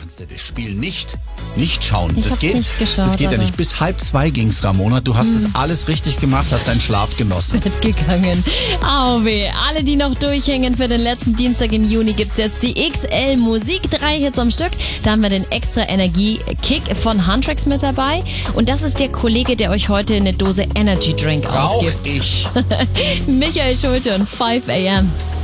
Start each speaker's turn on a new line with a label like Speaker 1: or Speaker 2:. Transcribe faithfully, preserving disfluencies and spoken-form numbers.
Speaker 1: kannst du das Spiel nicht, nicht schauen.
Speaker 2: Ich
Speaker 1: das
Speaker 2: hab's
Speaker 1: geht,
Speaker 2: nicht geschaut,
Speaker 1: das geht ja
Speaker 2: aber-
Speaker 1: nicht. Bis halb zwei ging's, Ramona. Du hast das alles richtig gemacht, hast deinen Schlaf genossen.
Speaker 2: Bett gegangen. Au weh. Alle, die noch durchhängen für den letzten Dienstag im Juni, gibt's jetzt die X L Musik. Drei Hits am Stück. Da haben wir den extra Energie-Kick von Huntrix mit dabei. Und das ist der Kollege, der euch heute eine Dose Energy Drink
Speaker 1: Auch
Speaker 2: ausgibt.
Speaker 1: ich.
Speaker 2: Michael Schulte und five a m